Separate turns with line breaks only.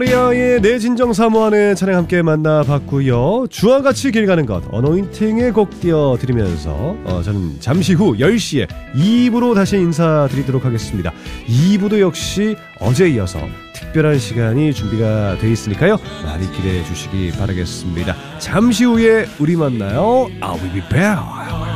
리아의 내 진정 사모하는 찬양 함께 만나봤고요. 주와 같이 길 가는 것 어노인팅의 곡 띄워드리면서 저는 잠시 후 10시에 2부로 다시 인사드리도록 하겠습니다. 2부도 역시 어제 이어서 특별한 시간이 준비가 돼 있으니까요. 많이 기대해 주시기 바라겠습니다. 잠시 후에 우리 만나요. I'll be back.